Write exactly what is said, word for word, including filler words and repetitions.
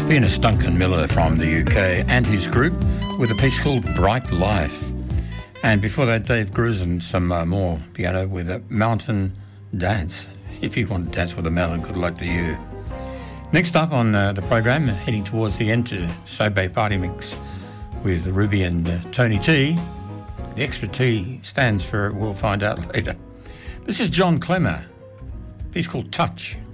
Pianist Duncan Miller from the U K and his group with a piece called Bright Life. And before that, Dave Grusin, some uh, more piano with a Mountain Dance. If you want to dance with a mountain, good luck to you. Next up on uh, the program, heading towards the end to Sobe Party Mix with Ruby and uh, Tony T. The extra T stands for, we'll find out later. This is John Clemmer. A piece called Touch.